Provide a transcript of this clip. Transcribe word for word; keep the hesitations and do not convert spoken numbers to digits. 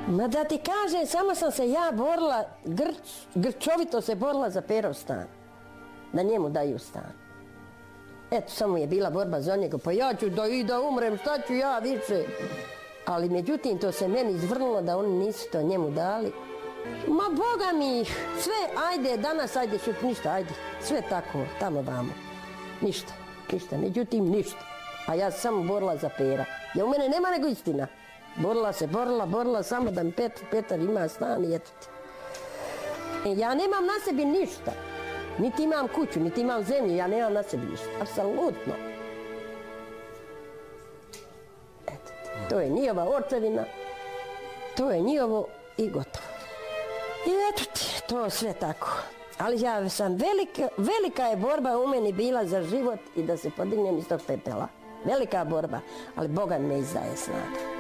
Ma da ti kažem, samo sam se ja borila, grč, grčovito se borila za Perov stan. Da njemu daju stan. Eto, samo je bila borba za njega, pa ja ću da i da umrem, šta ću ja više? Ali međutim, to se meni izvrnulo da oni nisu to njemu dali. Ma boga mi ih, sve, ajde, danas, ajde, šut, ništa, ajde. Sve tako, tamo vamo. Ništa, ništa, međutim, ništa. A ja sam samo borila za Pera. Ja u mene nema nego istina. Borila se, borila, borila, samo da mi Petar, Petar ima stan i eto ti. E, ja nemam na sebi ništa. Niti imam kuću, niti imam zemlju, ja nemam na sebi ništa. Apsolutno. Eto ti. To je njihova očevina, to je njihovo i gotovo. I eto ti, to sve tako. Ali ja sam velika, velika je borba u meni bila za život i da se podignem iz tog pepela. Velika borba, ali Boga me izdaje snaga.